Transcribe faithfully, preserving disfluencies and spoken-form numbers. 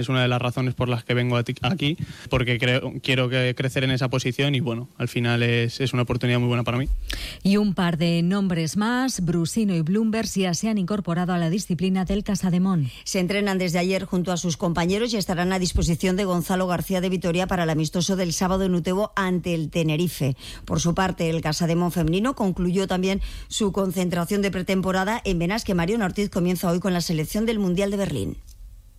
Es una de las razones por las que vengo aquí, porque creo, quiero que crecer en esa posición y bueno, al final es, es una oportunidad muy buena para mí. Y un par de nombres más, Brusino y Blumberg, ya se han incorporado a la disciplina del Casademón. Se entrenan desde ayer junto a sus compañeros y estarán a disposición de Gonzalo García de Vitoria para el amistoso del sábado en Utebo ante el Tenerife. Por su parte, el Casademón femenino concluyó también su concentración de pretemporada en Benasque. Mariona Ortiz comienza hoy con la selección del Mundial de Berlín.